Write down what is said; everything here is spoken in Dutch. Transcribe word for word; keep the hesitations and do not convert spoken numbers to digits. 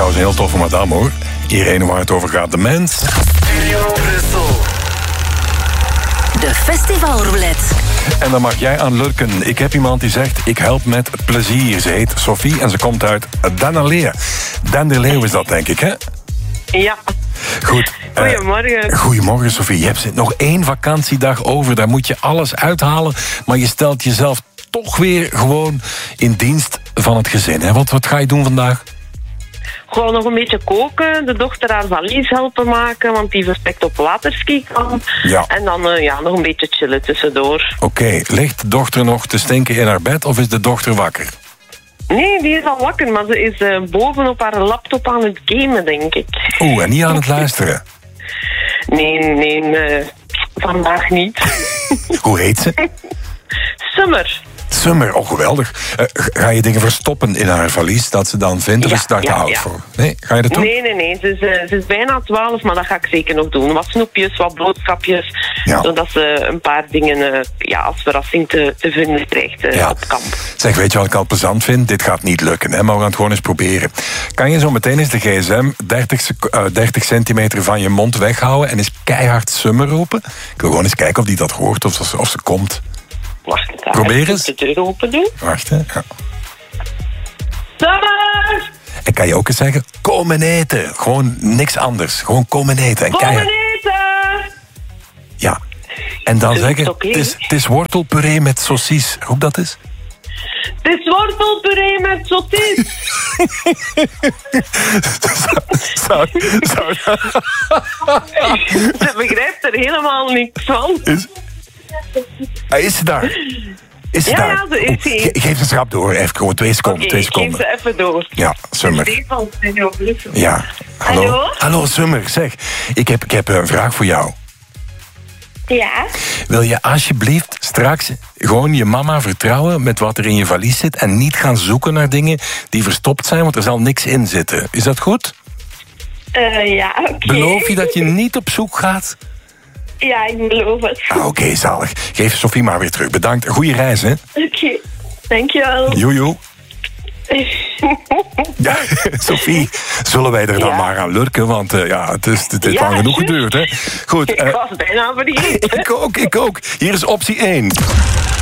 trouwens een heel toffe madame, hoor. Irene, waar het over gaat, de mens. Studio Brussel. De festivalroulette. En dan mag jij aan lurken. Ik heb iemand die zegt, ik help met plezier. Ze heet Sophie en ze komt uit Denderleeuw. Denderleeuw is dat, denk ik, hè? Ja. Goed. Goedemorgen. Uh, goedemorgen, Sophie. Je hebt nog één vakantiedag over. Daar moet je alles uithalen. Maar je stelt jezelf toch weer gewoon in dienst van het gezin. Hè? Wat, wat ga je doen vandaag? Gewoon nog een beetje koken, de dochter haar valies helpen maken, want die vertrekt op waterski kan. Ja. En dan uh, ja, nog een beetje chillen tussendoor. Oké, okay. Ligt de dochter nog te stinken in haar bed of is de dochter wakker? Nee, die is al wakker, maar ze is uh, boven op haar laptop aan het gamen, denk ik. Oeh, en niet aan het luisteren? Nee, nee, uh, vandaag niet. Hoe heet ze? Summer. Summer, oh geweldig. Uh, ga je dingen verstoppen in haar valies dat ze dan vindt? Of ja, is het daar te ja, oud ja. voor? Nee, ga je dat doen? Nee, nee, nee. Ze is, uh, ze is bijna twaalf, maar dat ga ik zeker nog doen. Wat snoepjes, wat boodschapjes. Ja. Zodat ze een paar dingen uh, ja, als verrassing te, te vinden krijgt uh, ja. op kamp. Zeg, weet je wat ik al plezant vind? Dit gaat niet lukken, hè? Maar we gaan het gewoon eens proberen. Kan je zo meteen eens de gsm dertig, uh, dertig centimeter van je mond weghouden en eens keihard Summer roepen? Ik wil gewoon eens kijken of die dat hoort of ze, of ze komt. Wacht, daar probeer eens. de deur open doen. Wacht, hè. Ja. Summer! En kan je ook eens zeggen, komen eten. Gewoon niks anders. Gewoon komen eten. En Komen keihard. eten! Ja. En dan Dus zeggen, het is oké, het is, het is wortelpuree met saucies. Roep dat eens. Het is wortelpuree met sautis. zou, zou, zou, Ze begrijpt er helemaal niks van. is, ah, is ze daar? Is ze Ja, daar? ja, ze is hier. Oh, ge- geef een schrap door, even gewoon twee seconden. Oké, twee ik geef seconden. ze even door. Ja, Summer. Stefan, Studio Brussel. Ja, hallo. Hallo? Hallo, Summer. Zeg, ik heb, ik heb een vraag voor jou. Ja? Wil je alsjeblieft straks gewoon je mama vertrouwen met wat er in je valies zit en niet gaan zoeken naar dingen die verstopt zijn, want er zal niks in zitten. Is dat goed? Uh, ja, oké. Okay. Beloof je dat je niet op zoek gaat? Ja, ik beloof het. Ah, Oké, okay, zalig. Geef Sophie maar weer terug. Bedankt. Goeie reis, hè? Oké, okay. Dankjewel. Joejoe. Ja, Sophie, zullen wij er dan ja. maar aan lurken? Want uh, ja, het, is, het heeft ja, lang genoeg geduurd, hè? Goed. Ik uh, was bijna vergeten. ik ook, ik ook. Hier is optie één.